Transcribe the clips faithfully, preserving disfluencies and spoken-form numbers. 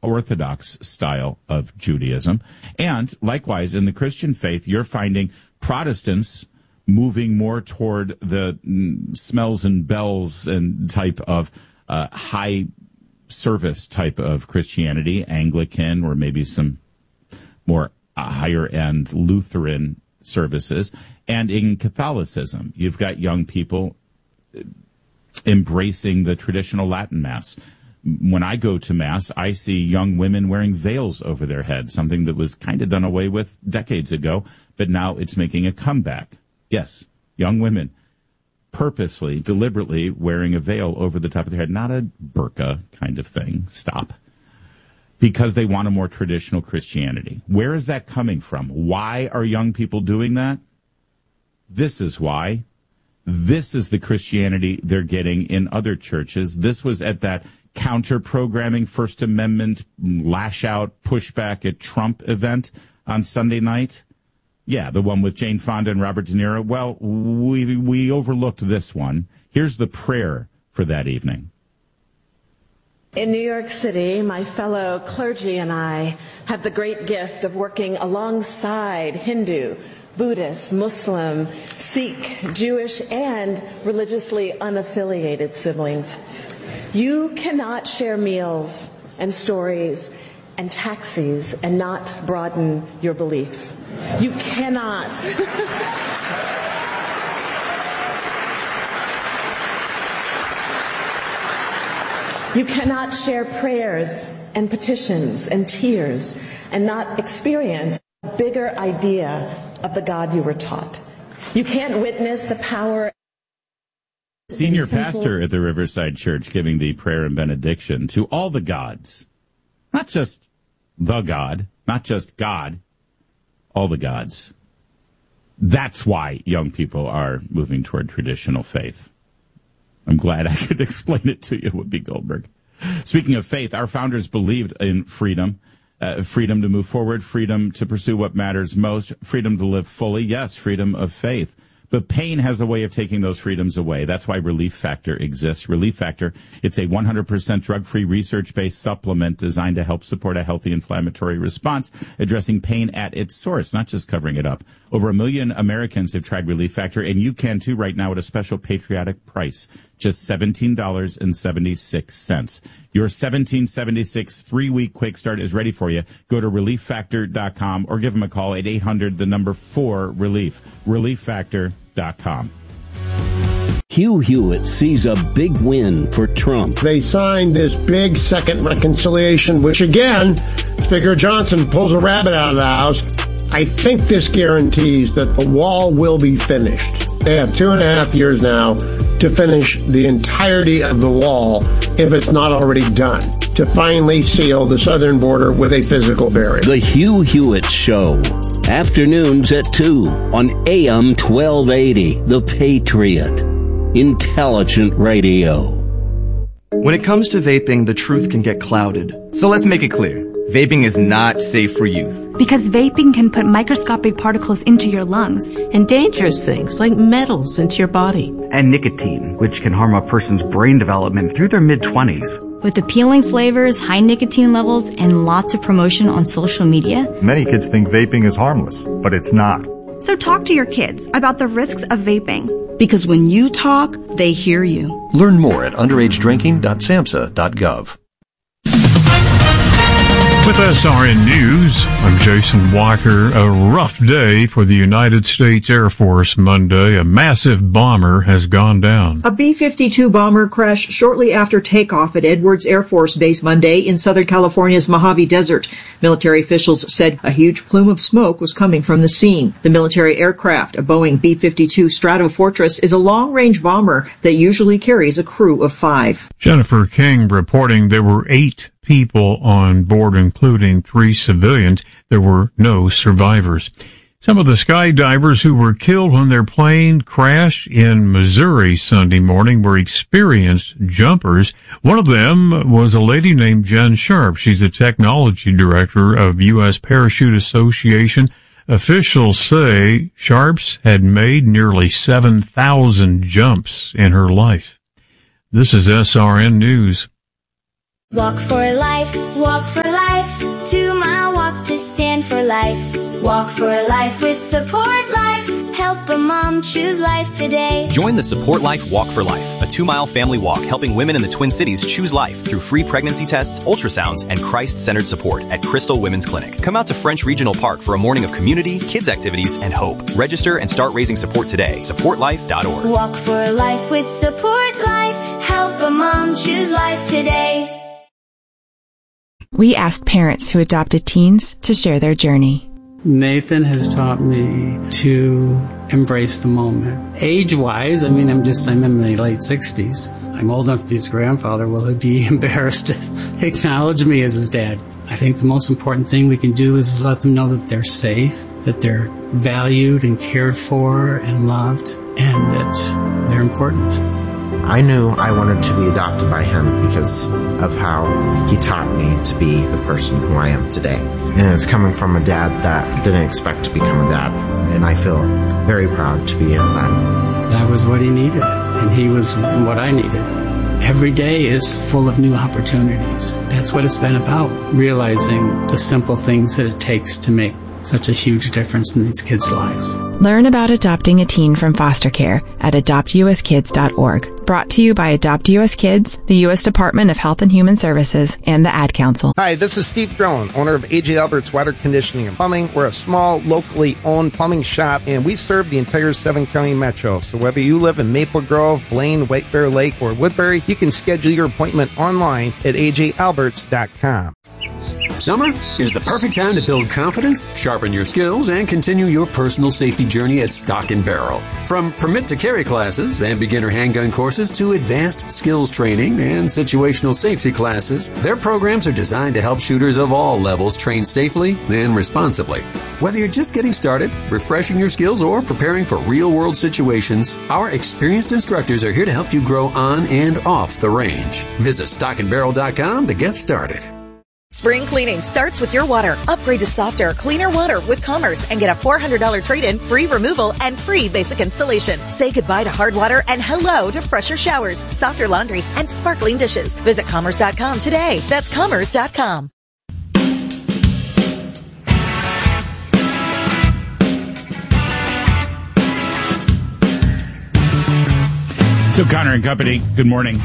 Orthodox style of Judaism. And likewise, in the Christian faith, you're finding Protestants moving more toward the mm, smells and bells and type of uh, high service type of Christianity, Anglican, or maybe some more uh, higher end Lutheran services. And in Catholicism, you've got young people embracing the traditional Latin Mass. When I go to Mass, I see young women wearing veils over their heads, something that was kind of done away with decades ago, but now it's making a comeback. Yes, young women purposely, deliberately wearing a veil over the top of their head, not a burqa kind of thing. Stop. Because they want a more traditional Christianity. Where is that coming from? Why are young people doing that? This is why. This is the Christianity they're getting in other churches. This was at that counter-programming First Amendment lash-out pushback at Trump event on Sunday night. Yeah, the one with Jane Fonda and Robert De Niro. Well, we we overlooked this one. Here's the prayer for that evening. In New York City, my fellow clergy and I have the great gift of working alongside Hindu, Buddhist, Muslim, Sikh, Jewish, and religiously unaffiliated siblings. You cannot share meals and stories and taxis and not broaden your beliefs. You cannot. You cannot share prayers and petitions and tears and not experience a bigger idea of the God you were taught. You can't witness the power. Senior pastor at the Riverside Church giving the prayer and benediction to all the gods. Not just the God, not just God, all the gods. That's why young people are moving toward traditional faith. I'm glad I could explain it to you, Whoopi Goldberg. Speaking of faith, our founders believed in freedom. Uh, freedom to move forward, freedom to pursue what matters most, freedom to live fully, yes, freedom of faith. But pain has a way of taking those freedoms away. That's why Relief Factor exists. Relief Factor, it's a one hundred percent drug-free, research-based supplement designed to help support a healthy inflammatory response, addressing pain at its source, not just covering it up. Over a million Americans have tried Relief Factor, and you can too right now at a special patriotic price, just seventeen dollars and seventy-six cents. Your seventeen seventy-six three-week quick start is ready for you. Go to relief factor dot com or give them a call at eight hundred, the number four, relief. relief factor dot com. Hugh Hewitt sees a big win for Trump. They signed this big second reconciliation, which again, Speaker Johnson pulls a rabbit out of the house. I think this guarantees that the wall will be finished. They have two and a half years now to finish the entirety of the wall, if it's not already done, to finally seal the southern border with a physical barrier. The Hugh Hewitt Show. Afternoons at two on A M twelve eighty, The Patriot. Intelligent radio. When it comes to vaping, the truth can get clouded. So let's make it clear. Vaping is not safe for youth. Because vaping can put microscopic particles into your lungs. And dangerous things like metals into your body. And nicotine, which can harm a person's brain development through their mid-twenties. With appealing flavors, high nicotine levels, and lots of promotion on social media. Many kids think vaping is harmless, but it's not. So talk to your kids about the risks of vaping. Because when you talk, they hear you. Learn more at underage drinking dot samhsa dot gov. With S R N News, I'm Jason Walker. A rough day for the United States Air Force Monday. A massive bomber has gone down. A B fifty-two bomber crashed shortly after takeoff at Edwards Air Force Base Monday in Southern California's Mojave Desert. Military officials said a huge plume of smoke was coming from the scene. The military aircraft, a Boeing B fifty-two Stratofortress, is a long-range bomber that usually carries a crew of five. Jennifer King reporting there were eight people on board, including three civilians. There were no survivors. Some of the skydivers who were killed when their plane crashed in Missouri Sunday morning were experienced jumpers. One of them was a lady named Jen Sharp. She's the technology director of U S Parachute Association. Officials say Sharps had made nearly seven thousand jumps in her life. This is S R N News. Walk for life, walk for life. life. Walk for life with Support Life. Help a mom choose life today. Join the Support Life Walk for Life, a two-mile family walk helping women in the Twin Cities choose life through free pregnancy tests, ultrasounds, and Christ-centered support at Crystal Women's Clinic. Come out to French Regional Park for a morning of community, kids activities, and hope. Register and start raising support today. support life dot org. Walk for life with Support Life. Help a mom choose life today. We asked parents who adopted teens to share their journey. Nathan has taught me to embrace the moment. Age-wise, I mean, I'm just, I'm in my late sixties. I'm old enough to be his grandfather. Will he be embarrassed to acknowledge me as his dad? I think the most important thing we can do is let them know that they're safe, that they're valued and cared for and loved, and that they're important. I knew I wanted to be adopted by him because of how he taught me to be the person who I am today. And it's coming from a dad that didn't expect to become a dad. And I feel very proud to be his son. That was what he needed, and he was what I needed. Every day is full of new opportunities. That's what it's been about, realizing the simple things that it takes to make such a huge difference in these kids' lives. Learn about adopting a teen from foster care at adopt u s kids dot org. Brought to you by Adopt U S Kids, the U S Department of Health and Human Services, and the Ad Council. Hi, this is Steve Drone, owner of A J Albert's Water Conditioning and Plumbing. We're a small, locally owned plumbing shop, and we serve the entire seven-county metro. So whether you live in Maple Grove, Blaine, White Bear Lake, or Woodbury, you can schedule your appointment online at a j alberts dot com. Summer is the perfect time to build confidence, sharpen your skills, and continue your personal safety journey at Stock and Barrel. From permit to carry classes and beginner handgun courses to advanced skills training and situational safety classes, their programs are designed to help shooters of all levels train safely and responsibly. Whether you're just getting started, refreshing your skills, or preparing for real-world situations, our experienced instructors are here to help you grow on and off the range. Visit stock and barrel dot com to get started. Spring cleaning starts with your water. Upgrade to softer, cleaner water with Commerce and get a four hundred dollars trade-in, free removal, and free basic installation. Say goodbye to hard water and hello to fresher showers, softer laundry, and sparkling dishes. Visit commerce dot com today. That's commerce dot com. So Connor and Company, good morning.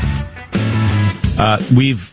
Uh, we've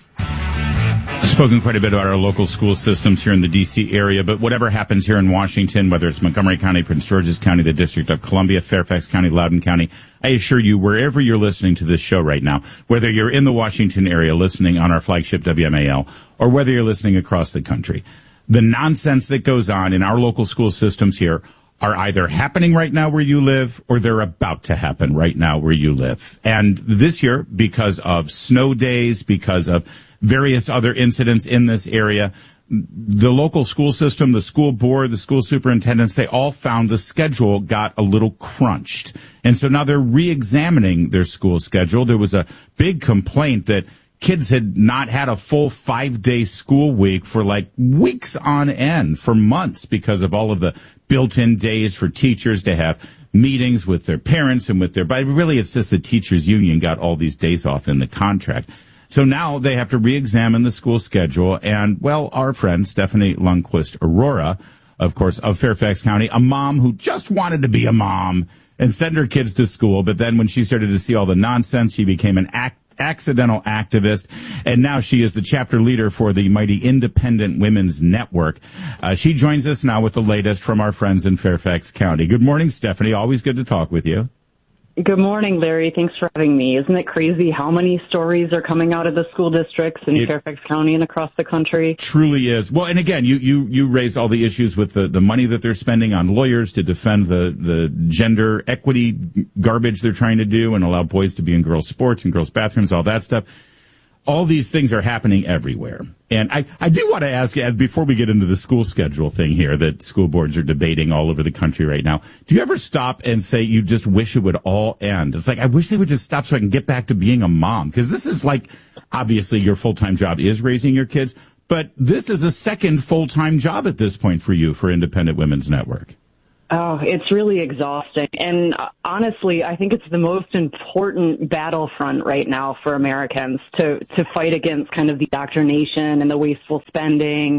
spoken quite a bit about our local school systems here in the D C area, but whatever happens here in Washington, whether it's Montgomery County, Prince George's County, the District of Columbia, Fairfax County, Loudoun County, I assure you, wherever you're listening to this show right now, whether you're in the Washington area listening on our flagship W M A L, or whether you're listening across the country, the nonsense that goes on in our local school systems here are either happening right now where you live, or they're about to happen right now where you live. And this year, because of snow days, because of various other incidents in this area, the local school system, the school board, the school superintendents, they all found the schedule got a little crunched. And so now they're re-examining their school schedule. There was a big complaint that kids had not had a full five-day school week for like weeks on end, for months, because of all of the built-in days for teachers to have meetings with their parents and with their, but really it's just the teachers union got all these days off in the contract. So now they have to re-examine the school schedule. And, well, our friend Stephanie Lundquist Aurora, of course, of Fairfax County, a mom who just wanted to be a mom and send her kids to school. But then when she started to see all the nonsense, she became an act, accidental activist. And now she is the chapter leader for the mighty Independent Women's Network. Uh, she joins us now with the latest from our friends in Fairfax County. Good morning, Stephanie. Always good to talk with you. Good morning, Larry. Thanks for having me. Isn't it crazy how many stories are coming out of the school districts in it Fairfax County and across the country? Truly is. Well, and again, you, you, you raise all the issues with the, the money that they're spending on lawyers to defend the, the gender equity garbage they're trying to do and allow boys to be in girls' sports and girls' bathrooms, all that stuff. All these things are happening everywhere. And I, I do want to ask you, as before we get into the school schedule thing here that school boards are debating all over the country right now, do you ever stop and say you just wish it would all end? It's like, I wish they would just stop so I can get back to being a mom. Because this is like, obviously your full-time job is raising your kids, but this is a second full-time job at this point for you for Independent Women's Network. Oh, it's really exhausting. And uh, honestly, I think it's the most important battlefront right now for Americans to, to fight against kind of the indoctrination and the wasteful spending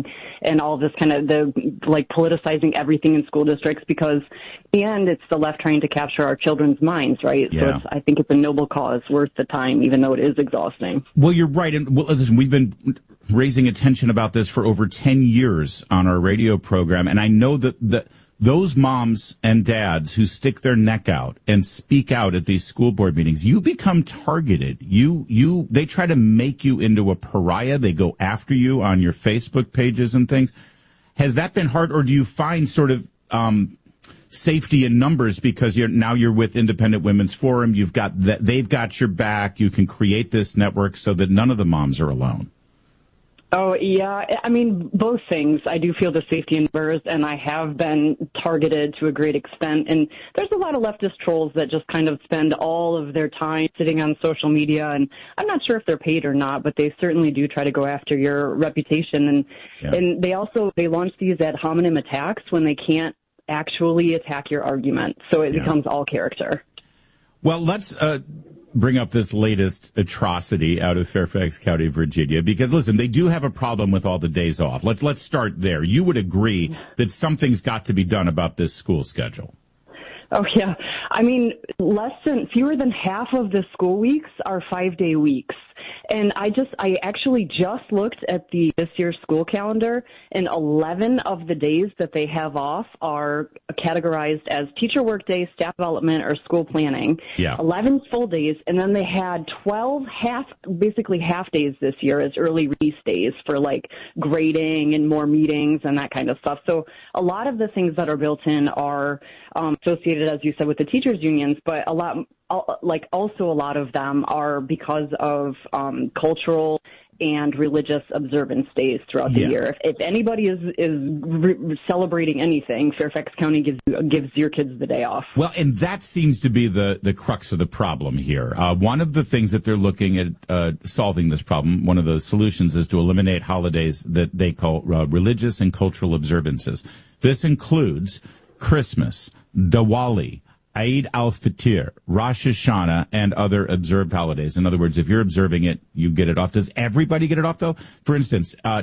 and all this kind of the like politicizing everything in school districts, because in the end, it's the left trying to capture our children's minds, right? Yeah. So it's, I think it's a noble cause worth the time, even though it is exhausting. Well, you're right. And well, listen, we've been raising attention about this for over ten years on our radio program. And I know that the, those moms and dads who stick their neck out and speak out at these school board meetings, you become targeted. You, you, they try to make you into a pariah. They go after you on your Facebook pages and things. Has that been hard, or do you find sort of, um, safety in numbers because you're now you're with Independent Women's Forum? You've got that, they've got your back. You can create this network so that none of the moms are alone. Oh, yeah. I mean, both things. I do feel the safety in numbers, and I have been targeted to a great extent. And there's a lot of leftist trolls that just kind of spend all of their time sitting on social media. And I'm not sure if they're paid or not, but they certainly do try to go after your reputation. And, yeah. and they also, they launch these ad hominem attacks when they can't actually attack your argument. So it yeah. becomes all character. Well, let's uh, bring up this latest atrocity out of Fairfax County, Virginia, because listen, they do have a problem with all the days off. Let's let's start there. You would agree that something's got to be done about this school schedule. Oh, yeah. I mean, less than, fewer than half of the school weeks are five-day weeks. And I just, I actually just looked at the this year's school calendar, and eleven of the days that they have off are categorized as teacher work days, staff development, or school planning. Yeah. eleven full days, and then they had twelve half, basically half days this year as early release days for like grading and more meetings and that kind of stuff. So a lot of the things that are built in are um, associated, as you said, with the teachers unions, but a lot, like also a lot of them are because of um, cultural and religious observance days throughout the yeah. year. If, if anybody is is re- celebrating anything, Fairfax County gives gives your kids the day off. Well, and that seems to be the, the crux of the problem here. Uh, one of the things that they're looking at uh, solving this problem, one of the solutions is to eliminate holidays that they call uh, religious and cultural observances. This includes Christmas, Diwali, Eid al-Fitr, Rosh Hashanah, and other observed holidays. In other words, if you're observing it, you get it off. Does everybody get it off, though? For instance, uh,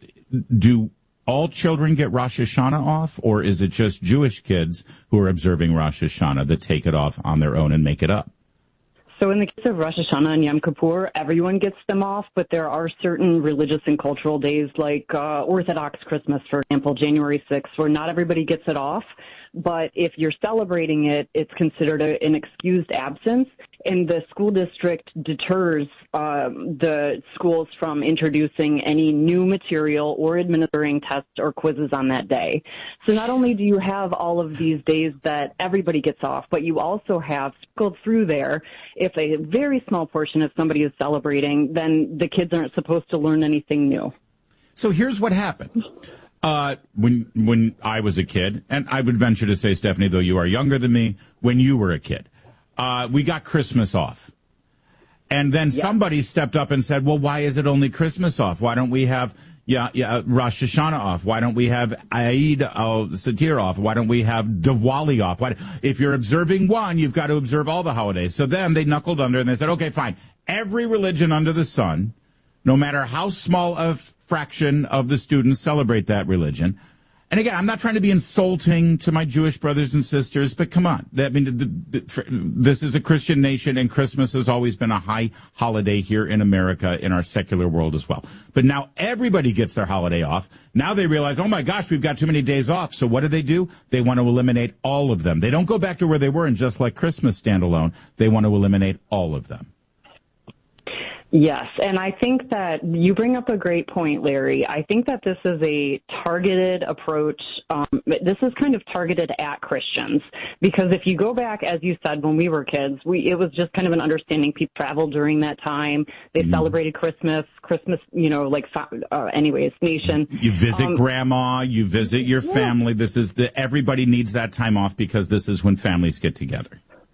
do all children get Rosh Hashanah off, or is it just Jewish kids who are observing Rosh Hashanah that take it off on their own and make it up? So in the case of Rosh Hashanah and Yom Kippur, everyone gets them off, but there are certain religious and cultural days like uh, Orthodox Christmas, for example, January sixth, where not everybody gets it off. But if you're celebrating it, it's considered a, an excused absence, and the school district deters um, the schools from introducing any new material or administering tests or quizzes on that day. So not only do you have all of these days that everybody gets off, but you also have sprinkled through there, if a very small portion of somebody is celebrating, then the kids aren't supposed to learn anything new. So here's what happened. Uh, when, when I was a kid, and I would venture to say, Stephanie, though you are younger than me, when you were a kid, uh, we got Christmas off. And then yeah. somebody stepped up and said, well, why is it only Christmas off? Why don't we have, yeah, yeah, Rosh Hashanah off? Why don't we have Eid al-Fitr off? Why don't we have Diwali off? Why, if you're observing one, you've got to observe all the holidays. So then they knuckled under and they said, okay, fine. Every religion under the sun, no matter how small a fraction of the students celebrate that religion. And again, I'm not trying to be insulting to my Jewish brothers and sisters, but come on. I mean, the, the, this is a Christian nation, and Christmas has always been a high holiday here in America, in our secular world as well. But now everybody gets their holiday off. Now they realize, oh my gosh, we've got too many days off. So what do they do? They want to eliminate all of them. They don't go back to where they were and just let Christmas stand alone. They want to eliminate all of them. Yes, and I think that you bring up a great point, Larry. I think that this is a targeted approach. Um, this is kind of targeted at Christians, because if you go back, as you said, when we were kids, we it was just kind of an understanding. People traveled during that time. They mm-hmm. celebrated Christmas, Christmas, you know, like, uh, anyways, nation. You visit um, grandma, you visit your family. Yeah. This is the, everybody needs that time off because this is when families get together.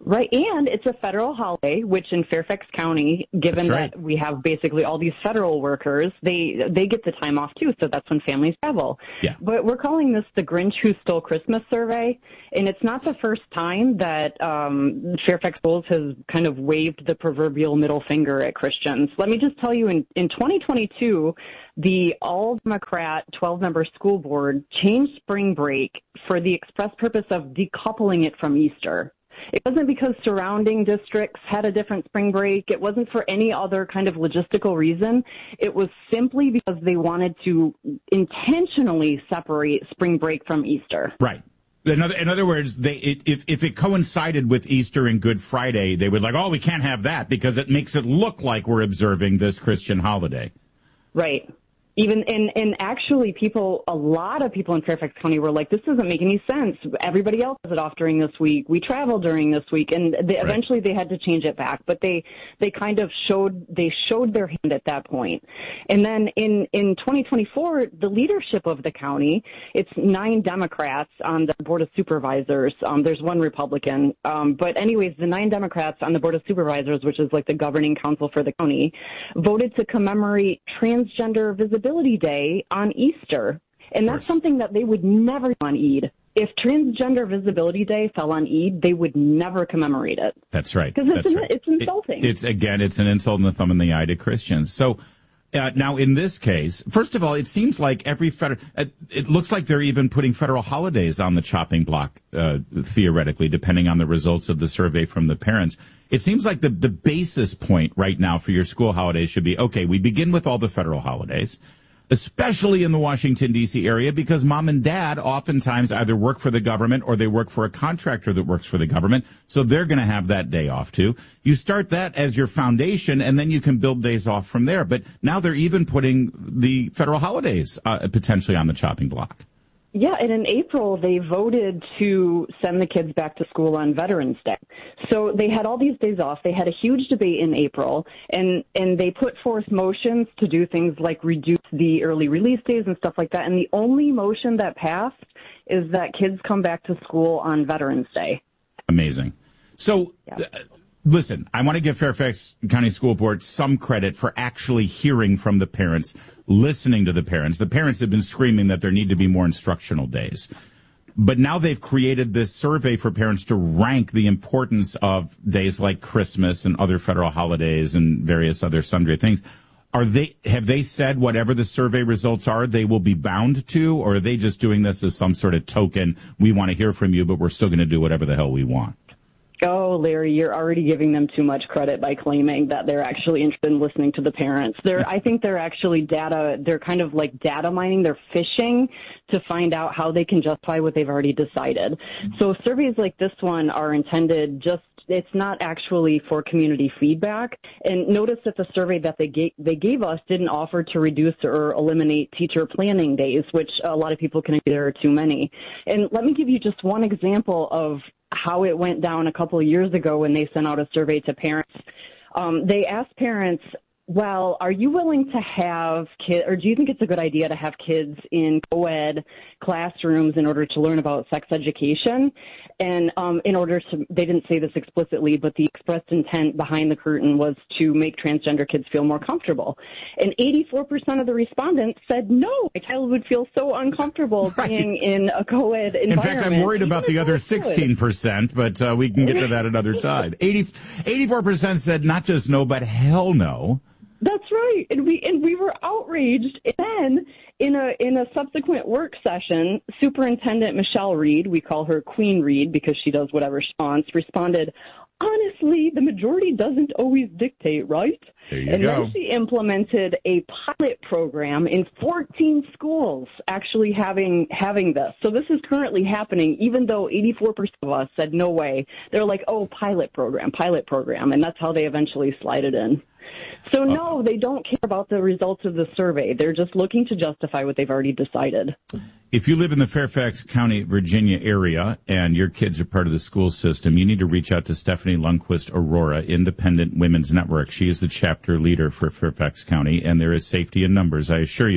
Right, and it's a federal holiday, which in Fairfax County, given right. that we have basically all these federal workers, they they get the time off too, so that's when families travel. Yeah. But we're calling this the Grinch Who Stole Christmas survey, and it's not the first time that um, Fairfax Schools has kind of waved the proverbial middle finger at Christians. Let me just tell you, in, in twenty twenty-two, the all-Democrat twelve-member school board changed spring break for the express purpose of decoupling it from Easter. It wasn't because surrounding districts had a different spring break. It wasn't for any other kind of logistical reason. It was simply because they wanted to intentionally separate spring break from Easter. Right. In other, in other words, they it, if if it coincided with Easter and Good Friday, they would like, oh, we can't have that because it makes it look like we're observing this Christian holiday. Right. Even and and actually, people, a lot of people in Fairfax County were like, "This doesn't make any sense. Everybody else has it off during this week. We travel during this week," and they, right. eventually they had to change it back. But they they kind of showed they showed their hand at that point. And then in in twenty twenty-four, the leadership of the county, it's nine Democrats on the board of supervisors. Um, there's one Republican, um, but anyways, the nine Democrats on the board of supervisors, which is like the governing council for the county, voted to commemorate transgender visibility Day on Easter. And that's something that they would never do on Eid. If Transgender Visibility Day fell on Eid, they would never commemorate it. That's right. Because it's, right. it's insulting. It, it's, again, it's an insult and a thumb in the eye to Christians. So uh, now in this case, first of all, it seems like every federal, uh, it looks like they're even putting federal holidays on the chopping block, uh, theoretically, depending on the results of the survey from the parents. It seems like the, the basis point right now for your school holidays should be, okay, we begin with all the federal holidays, especially in the Washington, D C area, because mom and dad oftentimes either work for the government or they work for a contractor that works for the government. So they're going to have that day off too. You start that as your foundation and then you can build days off from there. But now they're even putting the federal holidays uh, potentially on the chopping block. Yeah, and in April, they voted to send the kids back to school on Veterans Day. So they had all these days off. They had a huge debate in April, and, and they put forth motions to do things like reduce the early release days and stuff like that. And the only motion that passed is that kids come back to school on Veterans Day. Amazing. So, yeah. uh, listen, I want to give Fairfax County School Board some credit for actually hearing from the parents, listening to the parents. The parents have been screaming that there need to be more instructional days. But now they've created this survey for parents to rank the importance of days like Christmas and other federal holidays and various other sundry things. Are they, have they said whatever the survey results are, they will be bound to, or are they just doing this as some sort of token? We want to hear from you, but we're still going to do whatever the hell we want. Oh, Larry, you're already giving them too much credit by claiming that they're actually interested in listening to the parents. They're, I think they're actually data, they're kind of like data mining. They're fishing to find out how they can justify what they've already decided. So surveys like this one are intended just, it's not actually for community feedback. And notice that the survey that they gave, they gave us didn't offer to reduce or eliminate teacher planning days, which a lot of people can agree there are too many. And let me give you just one example of how it went down a couple of years ago when they sent out a survey to parents. Um, they asked parents, well, are you willing to have kids, or do you think it's a good idea to have kids in co-ed classrooms in order to learn about sex education? And um, in order to, they didn't say this explicitly, but the expressed intent behind the curtain was to make transgender kids feel more comfortable. And eighty-four percent of the respondents said, no, my child would feel so uncomfortable right. being in a co-ed environment. In fact, I'm worried about the other sixteen percent, but uh, we can get to that another time. eighty, eighty-four percent said not just no, but hell no. That's right, and we and we were outraged. And then in a in a subsequent work session, Superintendent Michelle Reed, we call her Queen Reed because she does whatever she wants, responded, honestly, the majority doesn't always dictate, right? There you and go. then she implemented a pilot program in fourteen schools actually having having this. So this is currently happening, even though eighty-four percent of us said no way. They're like, oh, pilot program, pilot program, and that's how they eventually slide it in. So, no, they don't care about the results of the survey. They're just looking to justify what they've already decided. If you live in the Fairfax County, Virginia area and your kids are part of the school system, you need to reach out to Stephanie Lundquist Aurora, Independent Women's Network. She is the chapter leader for Fairfax County, and there is safety in numbers, I assure you.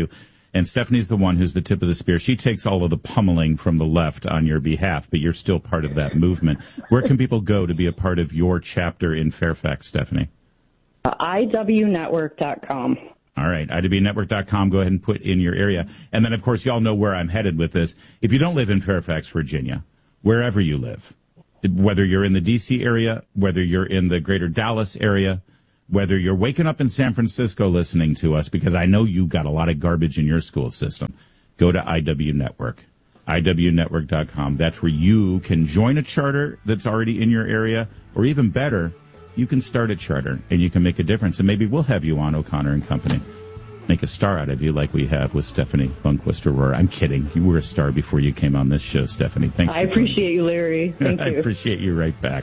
And Stephanie's the one who's the tip of the spear. She takes all of the pummeling from the left on your behalf, but you're still part of that movement. Where can people go to be a part of your chapter in Fairfax, Stephanie? Uh, I W network dot com. All right, I W network dot com. Go ahead and put in your area. And then, of course, y'all know where I'm headed with this. If you don't live in Fairfax, Virginia, wherever you live, whether you're in the D C area, whether you're in the greater Dallas area, whether you're waking up in San Francisco listening to us, because I know you got a lot of garbage in your school system, go to I W Network, I W network dot com. That's where you can join a charter that's already in your area, or even better, you can start a charter and you can make a difference. And maybe we'll have you on O'Connor and Company. Make a star out of you like we have with Stephanie Bunquist-Aurora. I'm kidding. You were a star before you came on this show, Stephanie. Thanks. I appreciate you, Larry. Thank you. I appreciate you right back.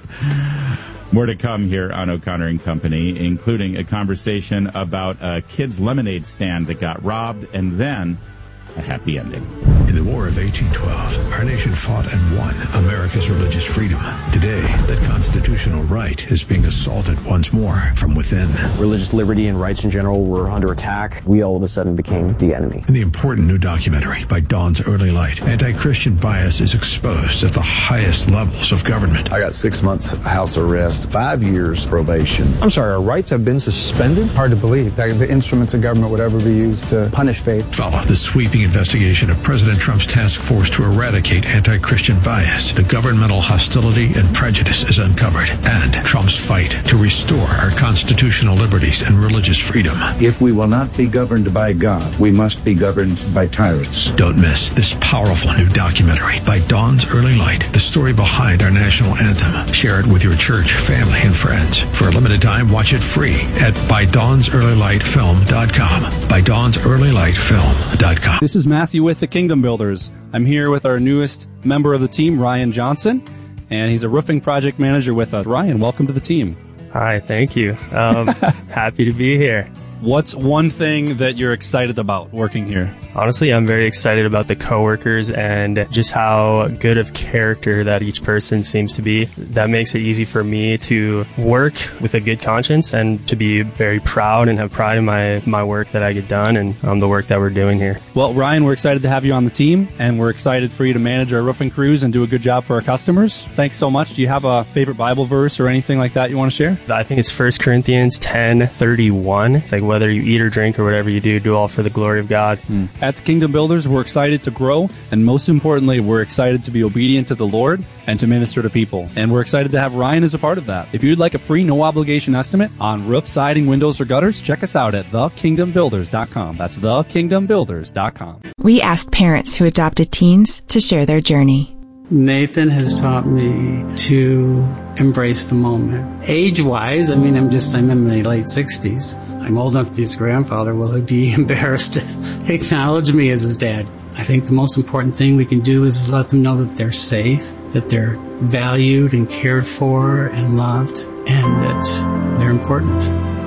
More to come here on O'Connor and Company, including a conversation about a kid's lemonade stand that got robbed and then a happy ending. In the War of eighteen twelve, our nation fought and won America's religious freedom. Today, that constitutional right is being assaulted once more from within. Religious liberty and rights in general were under attack. We all of a sudden became the enemy. In the important new documentary by Dawn's Early Light, anti-Christian bias is exposed at the highest levels of government. I got six months house arrest, five years probation. I'm sorry, our rights have been suspended? Hard to believe that the instruments of government would ever be used to punish faith. Follow the sweeping investigation of President Trump's task force to eradicate anti-Christian bias. The governmental hostility and prejudice is uncovered, and Trump's fight to restore our constitutional liberties and religious freedom. If we will not be governed by God, we must be governed by tyrants. Don't miss this powerful new documentary by Dawn's Early Light, the story behind our national anthem. Share it with your church, family, and friends. For a limited time, watch it free at by dawns early light film dot com. by dawns early light film dot com. This is Matthew with the Kingdom Builders. I'm here with our newest member of the team, Ryan Johnson, and he's a roofing project manager with us. Ryan, welcome to the team. Hi, thank you. Um, happy to be here. What's one thing that you're excited about working here? Honestly, I'm very excited about the coworkers and just how good of character that each person seems to be. That makes it easy for me to work with a good conscience and to be very proud and have pride in my, my work that I get done and um, the work that we're doing here. Well, Ryan, we're excited to have you on the team, and we're excited for you to manage our roofing crews and do a good job for our customers. Thanks so much. Do you have a favorite Bible verse or anything like that you want to share? I think it's First Corinthians ten thirty-one. It's like, whether you eat or drink or whatever you do, do all for the glory of God. Mm. At the Kingdom Builders, we're excited to grow, and most importantly, we're excited to be obedient to the Lord and to minister to people. And we're excited to have Ryan as a part of that. If you'd like a free, no-obligation estimate on roof, siding, windows, or gutters, check us out at the kingdom builders dot com. That's the kingdom builders dot com. We asked parents who adopted teens to share their journey. Nathan has taught me to embrace the moment. Age-wise, I mean, I'm just, I'm in my late sixties. I'm old enough to be his grandfather. Will he be embarrassed to acknowledge me as his dad? I think the most important thing we can do is let them know that they're safe, that they're valued and cared for and loved, and that they're important.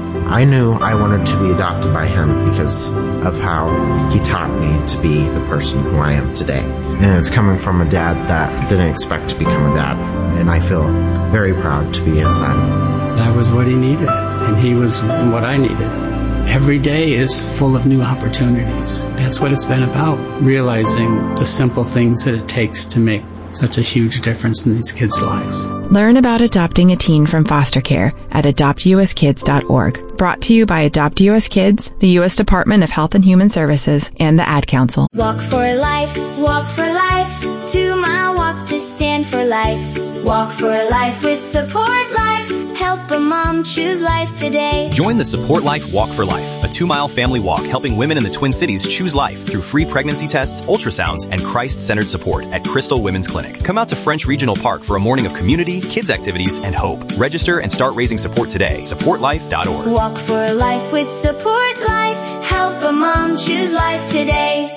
I knew I wanted to be adopted by him because of how he taught me to be the person who I am today. And it's coming from a dad that didn't expect to become a dad. And I feel very proud to be his son. That was what he needed, and he was what I needed. Every day is full of new opportunities. That's what it's been about, realizing the simple things that it takes to make such a huge difference in these kids' lives. Learn about adopting a teen from foster care at adopt u s kids dot org. Brought to you by Adopt U S Kids, the U S Department of Health and Human Services, and the Ad Council. Walk for life, walk for life, two mile walk to stand for life. Walk for life with Support Life. Help a mom choose life today. Join the Support Life Walk for Life, a two-mile family walk helping women in the Twin Cities choose life through free pregnancy tests, ultrasounds, and Christ-centered support at Crystal Women's Clinic. Come out to French Regional Park for a morning of community, kids activities, and hope. Register and start raising support today. support life dot org. Walk for life with Support Life. Help a mom choose life today.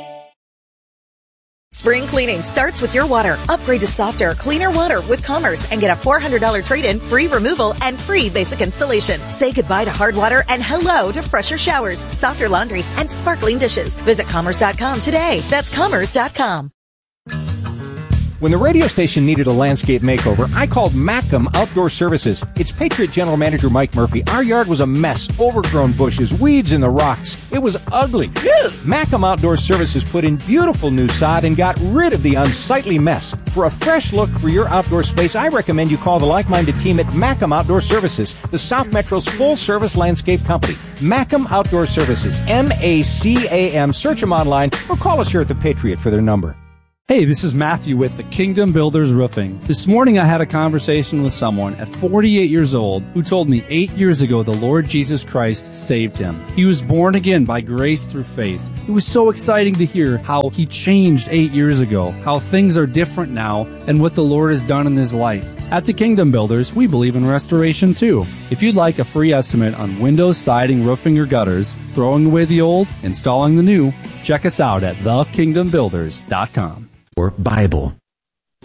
Spring cleaning starts with your water. Upgrade to softer, cleaner water with Commerce and get a four hundred dollars trade-in, free removal, and free basic installation. Say goodbye to hard water and hello to fresher showers, softer laundry, and sparkling dishes. Visit commerce dot com today. That's commerce dot com. When the radio station needed a landscape makeover, I called Mackham Outdoor Services. It's Patriot General Manager Mike Murphy. Our yard was a mess, overgrown bushes, weeds in the rocks. It was ugly. Mackham Outdoor Services put in beautiful new sod and got rid of the unsightly mess. For a fresh look for your outdoor space, I recommend you call the like-minded team at Mackham Outdoor Services, the South Metro's full-service landscape company. Mackham Outdoor Services, M A C A M. Search them online or call us here at the Patriot for their number. Hey, this is Matthew with the Kingdom Builders Roofing. This morning I had a conversation with someone at forty-eight years old who told me eight years ago the Lord Jesus Christ saved him. He was born again by grace through faith. It was so exciting to hear how he changed eight years ago, how things are different now, and what the Lord has done in his life. At the Kingdom Builders, we believe in restoration too. If you'd like a free estimate on windows, siding, roofing, or gutters, throwing away the old, installing the new, check us out at the kingdom builders dot com. Or Bible.